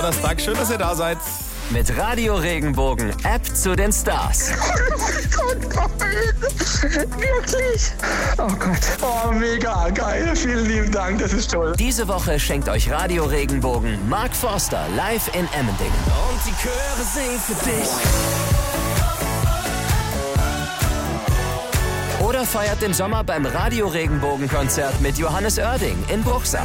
Donnerstag, schön, dass ihr da seid. Mit Radio Regenbogen, App zu den Stars. Oh Gott, wirklich? Oh Gott. Oh, mega geil. Vielen lieben Dank, das ist toll. Diese Woche schenkt euch Radio Regenbogen Mark Forster live in Emmendingen. Und die Chöre singen für dich. Oder feiert im Sommer beim Radio Regenbogen Konzert mit Johannes Oerding in Bruchsal.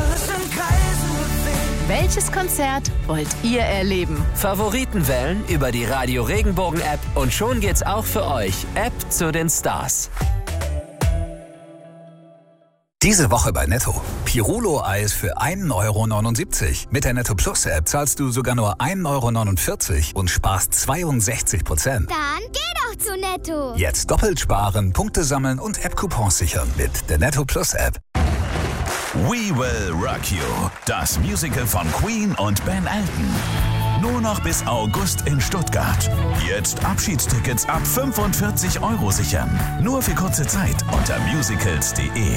Welches Konzert wollt ihr erleben? Favoriten wählen über die Radio Regenbogen App und schon geht's auch für euch. App zu den Stars. Diese Woche bei Netto. Pirulo-Eis für 1,79 €. Mit der Netto Plus App zahlst du sogar nur 1,49 € und sparst 62%. Dann geh doch zu Netto. Jetzt doppelt sparen, Punkte sammeln und App-Coupons sichern mit der Netto Plus App. We Will Rock You, das Musical von Queen und Ben Elton. Nur noch bis August in Stuttgart. Jetzt Abschiedstickets ab 45 € sichern. Nur für kurze Zeit unter musicals.de.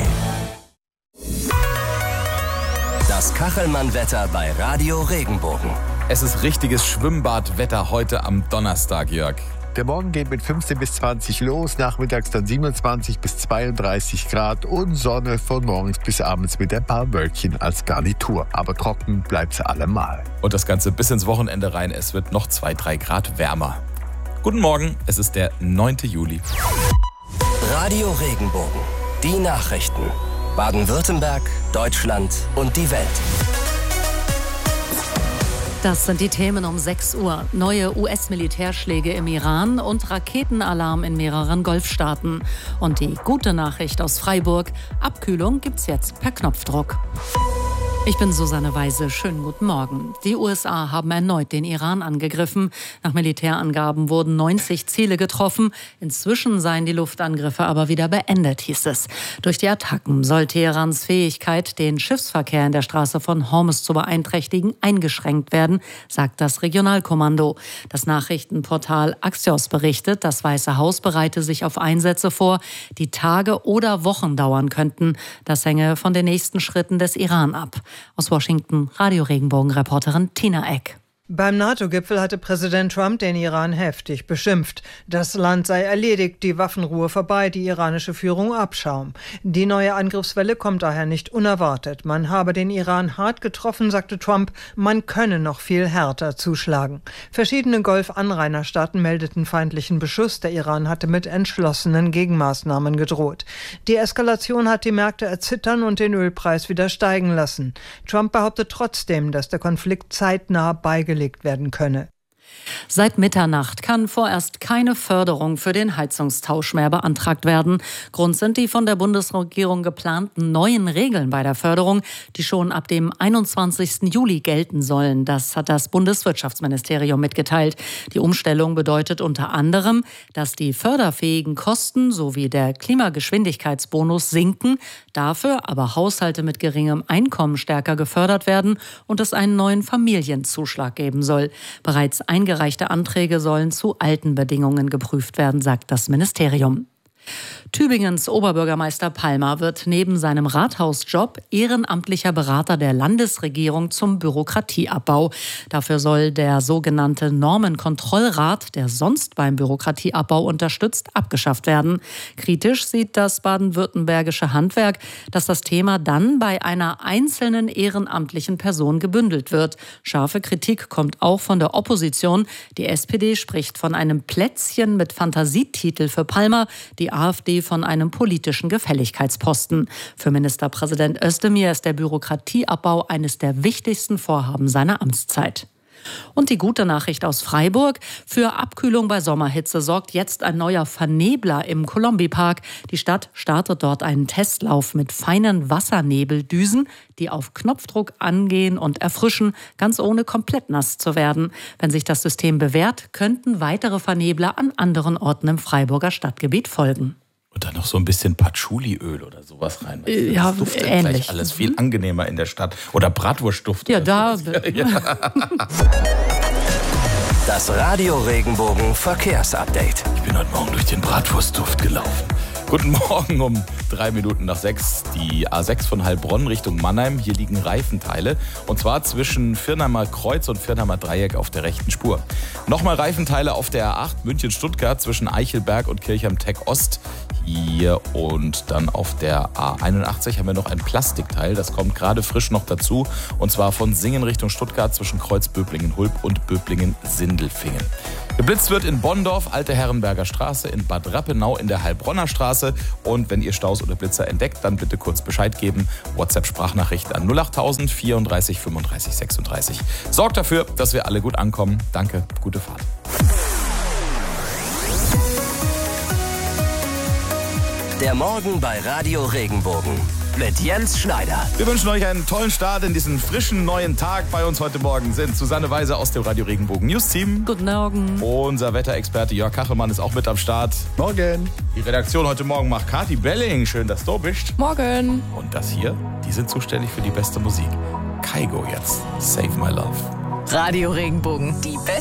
Das Kachelmann-Wetter bei Radio Regenbogen. Es ist richtiges Schwimmbadwetter heute am Donnerstag, Jörg. Der Morgen geht mit 15 bis 20 los, nachmittags dann 27 bis 32 Grad und Sonne von morgens bis abends mit ein paar Wölkchen als Garnitur. Aber trocken bleibt's allemal. Und das Ganze bis ins Wochenende rein. Es wird noch 2-3 Grad wärmer. Guten Morgen, es ist der 9. Juli. Radio Regenbogen. Die Nachrichten. Baden-Württemberg, Deutschland und die Welt. Das sind die Themen um 6 Uhr. Neue US-Militärschläge im Iran und Raketenalarm in mehreren Golfstaaten. Und die gute Nachricht aus Freiburg: Abkühlung gibt's jetzt per Knopfdruck. Ich bin Susanne Weise. Schönen guten Morgen. Die USA haben erneut den Iran angegriffen. Nach Militärangaben wurden 90 Ziele getroffen. Inzwischen seien die Luftangriffe aber wieder beendet, hieß es. Durch die Attacken soll Teherans Fähigkeit, den Schiffsverkehr in der Straße von Hormuz zu beeinträchtigen, eingeschränkt werden, sagt das Regionalkommando. Das Nachrichtenportal Axios berichtet, das Weiße Haus bereite sich auf Einsätze vor, die Tage oder Wochen dauern könnten. Das hänge von den nächsten Schritten des Iran ab. Aus Washington, Radio Regenbogen-Reporterin Tina Eck. Beim NATO-Gipfel hatte Präsident Trump den Iran heftig beschimpft. Das Land sei erledigt, die Waffenruhe vorbei, die iranische Führung Abschaum. Die neue Angriffswelle kommt daher nicht unerwartet. Man habe den Iran hart getroffen, sagte Trump, man könne noch viel härter zuschlagen. Verschiedene Golf-Anrainerstaaten meldeten feindlichen Beschuss. Der Iran hatte mit entschlossenen Gegenmaßnahmen gedroht. Die Eskalation hat die Märkte erzittern und den Ölpreis wieder steigen lassen. Trump behauptet trotzdem, dass der Konflikt zeitnah beigelegt werden könne. Seit Mitternacht kann vorerst keine Förderung für den Heizungstausch mehr beantragt werden. Grund sind die von der Bundesregierung geplanten neuen Regeln bei der Förderung, die schon ab dem 21. Juli gelten sollen. Das hat das Bundeswirtschaftsministerium mitgeteilt. Die Umstellung bedeutet unter anderem, dass die förderfähigen Kosten sowie der Klimageschwindigkeitsbonus sinken, dafür aber Haushalte mit geringem Einkommen stärker gefördert werden und es einen neuen Familienzuschlag geben soll. Bereits eingereichte Anträge sollen zu alten Bedingungen geprüft werden, sagt das Ministerium. Tübingens Oberbürgermeister Palmer wird neben seinem Rathausjob ehrenamtlicher Berater der Landesregierung zum Bürokratieabbau. Dafür soll der sogenannte Normenkontrollrat, der sonst beim Bürokratieabbau unterstützt, abgeschafft werden. Kritisch sieht das baden-württembergische Handwerk, dass das Thema dann bei einer einzelnen ehrenamtlichen Person gebündelt wird. Scharfe Kritik kommt auch von der Opposition. Die SPD spricht von einem Plätzchen mit Fantasietitel für Palmer, die AfD von einem politischen Gefälligkeitsposten. Für Ministerpräsident Özdemir ist der Bürokratieabbau eines der wichtigsten Vorhaben seiner Amtszeit. Und die gute Nachricht aus Freiburg: Für Abkühlung bei Sommerhitze sorgt jetzt ein neuer Vernebler im Kolombi-Park. Die Stadt startet dort einen Testlauf mit feinen Wassernebeldüsen, die auf Knopfdruck angehen und erfrischen, ganz ohne komplett nass zu werden. Wenn sich das System bewährt, könnten weitere Vernebler an anderen Orten im Freiburger Stadtgebiet folgen. Und dann noch so ein bisschen Patchouliöl oder sowas rein. Ja, das duftet ähnlich. Gleich alles viel angenehmer in der Stadt. Oder Bratwurstduft. Ja, da. Das Radio Regenbogen Verkehrsupdate. Ich bin heute Morgen durch den Bratwurstduft gelaufen. Guten Morgen um 3 Minuten nach 6. Die A6 von Heilbronn Richtung Mannheim. Hier liegen Reifenteile. Und zwar zwischen Firnheimer Kreuz und Firnheimer Dreieck auf der rechten Spur. Nochmal Reifenteile auf der A8 München-Stuttgart zwischen Eichelberg und Kirchheim-Tech Ost. Hier und dann auf der A81 haben wir noch ein Plastikteil. Das kommt gerade frisch noch dazu. Und zwar von Singen Richtung Stuttgart zwischen Kreuz-Böblingen-Hulb und Böblingen-Sindelfingen. Geblitzt wird in Bonndorf, Alte Herrenberger Straße, in Bad Rappenau, in der Heilbronner Straße. Und wenn ihr Staus oder Blitzer entdeckt, dann bitte kurz Bescheid geben. WhatsApp-Sprachnachricht an 08000 34 35 36. Sorgt dafür, dass wir alle gut ankommen. Danke, gute Fahrt. Der Morgen bei Radio Regenbogen mit Jens Schneider. Wir wünschen euch einen tollen Start in diesen frischen neuen Tag. Bei uns heute Morgen sind Susanne Weiser aus dem Radio Regenbogen News Team. Guten Morgen. Unser Wetterexperte Jörg Kachelmann ist auch mit am Start. Morgen. Die Redaktion heute Morgen macht Kati Belling. Schön, dass du bist. Morgen. Und das hier, die sind zuständig für die beste Musik. Kaigo jetzt. Save My Love. Radio Regenbogen. Die beste